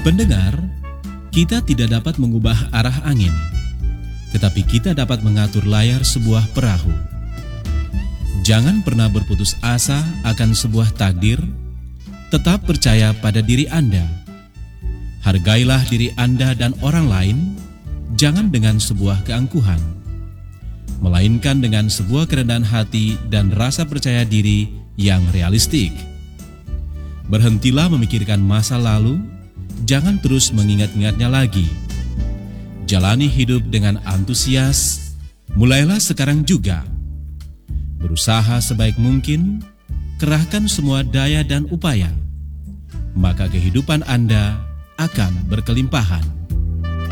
Pendengar, kita tidak dapat mengubah arah angin, tetapi kita dapat mengatur layar sebuah perahu. Jangan pernah berputus asa akan sebuah takdir, tetap percaya pada diri Anda. Hargailah diri Anda dan orang lain, jangan dengan sebuah keangkuhan, melainkan dengan sebuah kerendahan hati dan rasa percaya diri yang realistik. Berhentilah memikirkan masa lalu, jangan terus mengingat-ingatnya lagi. Jalani hidup dengan antusias, mulailah sekarang juga. Berusaha sebaik mungkin, kerahkan semua daya dan upaya, maka kehidupan Anda akan berkelimpahan.